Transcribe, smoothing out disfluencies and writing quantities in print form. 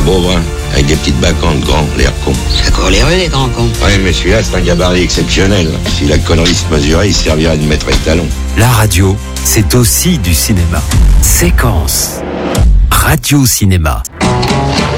beau, brun, avec des petites bacantes grands, l'air con. Ça court les rues, les grands cons. Ouais, mais celui-là, c'est un gabarit exceptionnel. Si la connerie se mesurait, il servirait de maître étalon. La radio, c'est aussi du cinéma. Séquence. Radio Cinéma.